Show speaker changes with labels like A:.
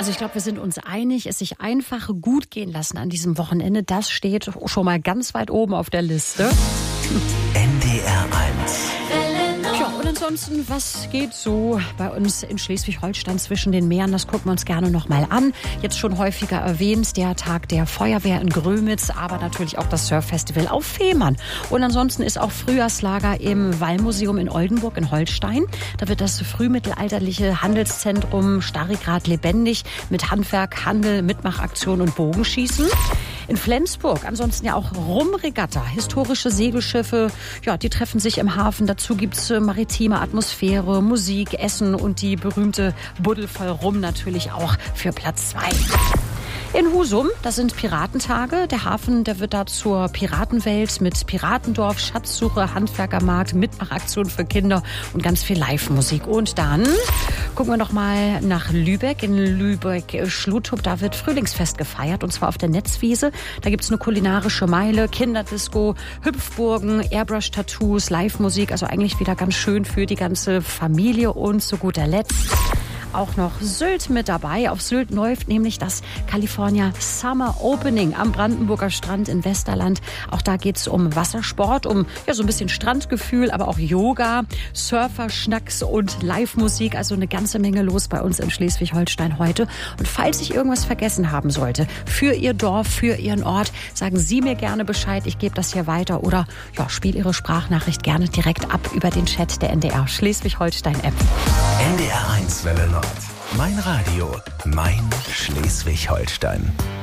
A: Also ich glaube, wir sind uns einig, es sich einfach gut gehen lassen an diesem Wochenende, das steht schon mal ganz weit oben auf der Liste.
B: NDR 1.
A: Ja, und ansonsten, was geht so bei uns in Schleswig-Holstein zwischen den Meeren? Das gucken wir uns gerne noch mal an. Jetzt schon häufiger erwähnt, der Tag der Feuerwehr in Grömitz, aber natürlich auch das Surffestival auf Fehmarn. Und ansonsten ist auch Frühjahrslager im Wallmuseum in Oldenburg in Holstein. Da wird das frühmittelalterliche Handelszentrum Starigrad lebendig mit Handwerk, Handel, Mitmachaktion und Bogenschießen. In Flensburg ansonsten ja auch Rumregatta, historische Segelschiffe, ja, die treffen sich im Hafen. Dazu gibt's maritime Atmosphäre, Musik, Essen und die berühmte Buddel voll Rum natürlich auch für Platz 2. In Husum, das sind Piratentage. Der Hafen, der wird da zur Piratenwelt mit Piratendorf, Schatzsuche, Handwerkermarkt, Mitmachaktion für Kinder und ganz viel Live-Musik. Und dann gucken wir noch mal nach Lübeck. In Lübeck-Schluthup, da wird Frühlingsfest gefeiert und zwar auf der Netzwiese. Da gibt's eine kulinarische Meile, Kinderdisco, Hüpfburgen, Airbrush-Tattoos, Live-Musik. Also eigentlich wieder ganz schön für die ganze Familie. Und zu guter Letzt auch noch Sylt mit dabei. Auf Sylt läuft nämlich das California Summer Opening am Brandenburger Strand in Westerland. Auch da geht's um Wassersport, um ja so ein bisschen Strandgefühl, aber auch Yoga, Surfer-Schnacks und Live-Musik. Also eine ganze Menge los bei uns in Schleswig-Holstein heute. Und falls ich irgendwas vergessen haben sollte, für Ihr Dorf, für Ihren Ort, sagen Sie mir gerne Bescheid. Ich gebe das hier weiter oder ja, spiele Ihre Sprachnachricht gerne direkt ab über den Chat der NDR Schleswig-Holstein-App.
B: NDR 1 Welle Nord. Mein Radio, mein Schleswig-Holstein.